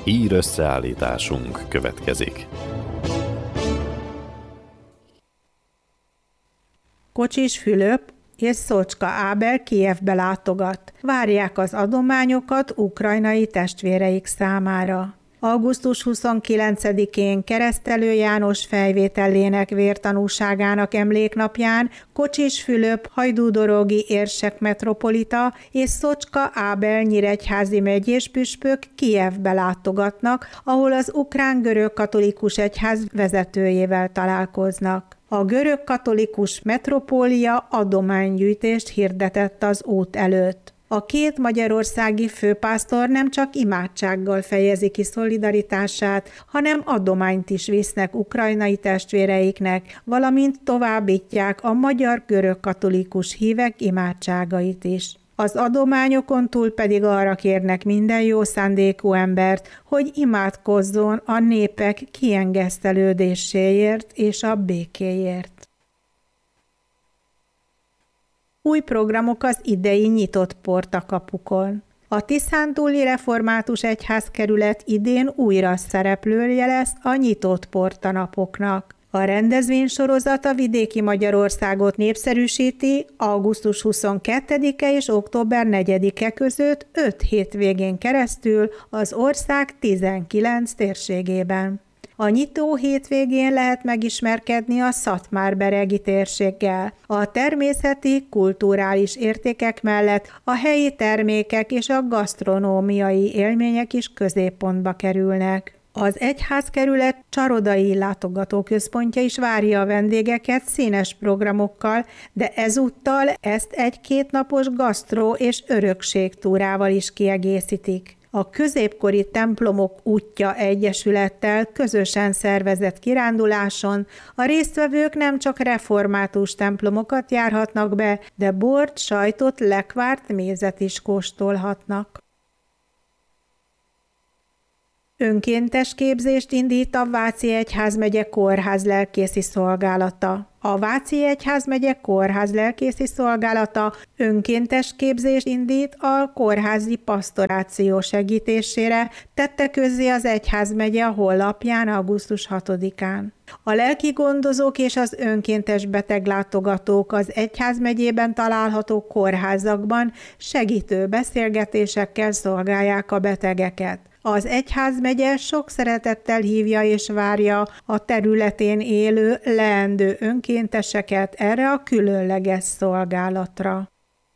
Hír összeállításunk következik. Kocsis Fülöp és Szocska Ábel Kijevbe látogat. Várják az adományokat ukrajnai testvéreik számára. Augusztus 29-én Keresztelő János fejvételének vértanúságának emléknapján Kocsis Fülöp hajdúdorogi érsek metropolita és Szocska Ábel nyíregyházi megyés püspök Kijevbe látogatnak, ahol az ukrán görög-katolikus egyház vezetőjével találkoznak. A görög-katolikus metropólia adománygyűjtést hirdetett az út előtt. A két magyarországi főpásztor nem csak imádsággal fejezi ki szolidaritását, hanem adományt is visznek ukrajnai testvéreiknek, valamint továbbítják a magyar görög-katolikus hívek imádságait is. Az adományokon túl pedig arra kérnek minden jó szándékú embert, hogy imádkozzon a népek kiengesztelődéséért és a békéért. Új programok az idei nyitott portakapukon. A Tiszántúli Református Egyházkerület idén újra szereplője lesz a nyitott portanapoknak. A rendezvénysorozat a vidéki Magyarországot népszerűsíti augusztus 22-e és október 4-e között 5 hétvégén keresztül az ország 19 térségében. A nyitó hétvégén lehet megismerkedni a szatmárberegi térséggel. A természeti, kulturális értékek mellett a helyi termékek és a gasztronómiai élmények is középpontba kerülnek. Az egyházkerület csarodai látogatóközpontja is várja a vendégeket színes programokkal, de ezúttal ezt egy kétnapos gasztró- és örökségtúrával is kiegészítik. A Középkori Templomok Útja Egyesülettel közösen szervezett kiránduláson a résztvevők nem csak református templomokat járhatnak be, de bort, sajtot, lekvárt, mézet is kóstolhatnak. Önkéntes képzést indít a Váci Egyházmegye Kórház lelkészi szolgálata. A Váci Egyházmegye Kórház lelkészi szolgálata önkéntes képzést indít a kórházi pasztoráció segítésére, tette közzé az egyházmegye a honlapján augusztus 6-án. A lelki gondozók és az önkéntes beteglátogatók az egyházmegyében található kórházakban segítő beszélgetésekkel szolgálják a betegeket. Az egyházmegye sok szeretettel hívja és várja a területén élő leendő önkénteseket erre a különleges szolgálatra.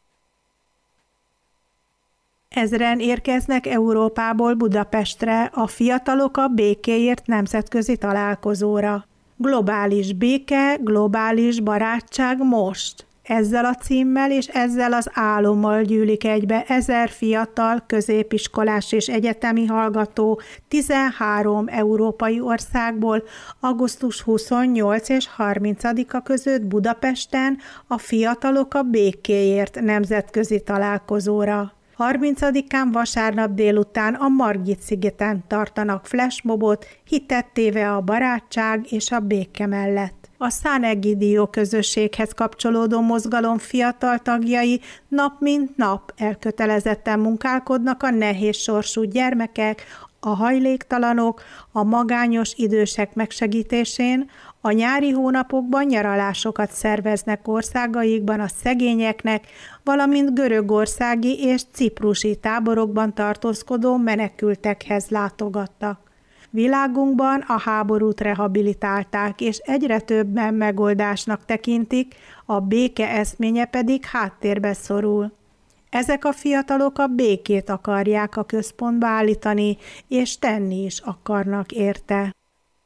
Ezren érkeznek Európából Budapestre a Fiatalok a Békéért nemzetközi találkozóra. Globális béke, globális barátság most! Ezzel a címmel és ezzel az álommal gyűlik egybe 1000 fiatal, középiskolás és egyetemi hallgató 13 európai országból augusztus 28 és 30-a között Budapesten a Fiatalok a Békéért nemzetközi találkozóra. 30-án vasárnap délután a Margit-szigeten tartanak flashmobot, hitet téve a barátság és a béke mellett. A San Egidio közösséghez kapcsolódó mozgalom fiatal tagjai nap mint nap elkötelezetten munkálkodnak a nehéz sorsú gyermekek, a hajléktalanok, a magányos idősek megsegítésén, a nyári hónapokban nyaralásokat szerveznek országaikban a szegényeknek, valamint görögországi és ciprusi táborokban tartózkodó menekültekhez látogattak. Világunkban a háborút rehabilitálták, és egyre többen megoldásnak tekintik, a béke eszménye pedig háttérbe szorul. Ezek a fiatalok a békét akarják a központba állítani, és tenni is akarnak érte.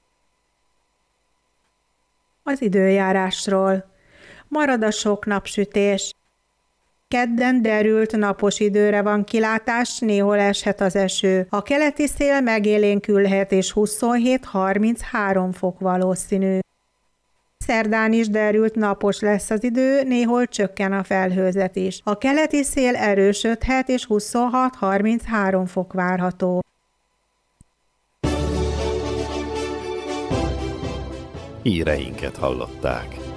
Az időjárásról. Marad a sok napsütés. Kedden derült napos időre van kilátás, néhol eshet az eső. A keleti szél megélénkülhet és 27-33 fok valószínű. Szerdán is derült napos lesz az idő, néhol csökken a felhőzet is. A keleti szél erősödhet és 26-33 fok várható. Híreinket hallották.